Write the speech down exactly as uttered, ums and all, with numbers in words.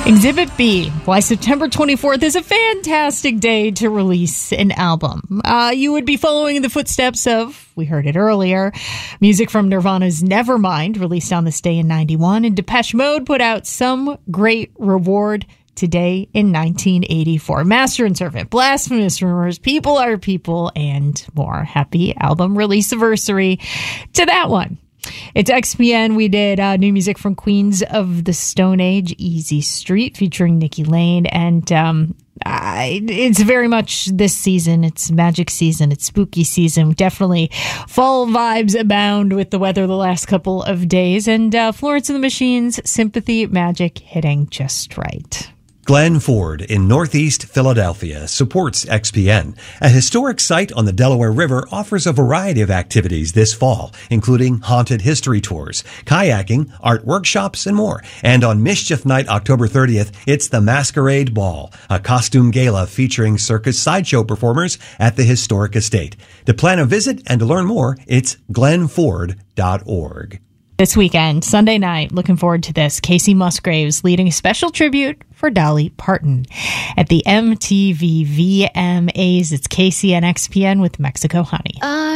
Exhibit B, why September twenty-fourth is a fantastic day to release an album. Uh, you would be following in the footsteps of, we heard it earlier, music from Nirvana's Nevermind, released on this day in ninety-one, and Depeche Mode put out Some Great Reward today in nineteen eighty-four. Master and Servant, Blasphemous Rumors, People Are People, and more. Happy album release anniversary to that one. It's X P N. We did uh, new music from Queens of the Stone Age, Easy Street, featuring Nikki Lane. And um, I, it's very much this season. It's magic season. It's spooky season. Definitely fall vibes abound with the weather the last couple of days. And uh, Florence and the Machine's Sympathy Magic hitting just right. Glen Ford in Northeast Philadelphia supports X P N. A historic site on the Delaware River offers a variety of activities this fall, including haunted history tours, kayaking, art workshops, and more. And on Mischief Night, October thirtieth, it's the Masquerade Ball, a costume gala featuring circus sideshow performers at the historic estate. To plan a visit and to learn more, it's glen ford dot org. This weekend, Sunday night, looking forward to this. Casey Musgraves leading a special tribute for Dolly Parton at the M T V V M As. It's Casey and X P N with Mexico Honey. Uh-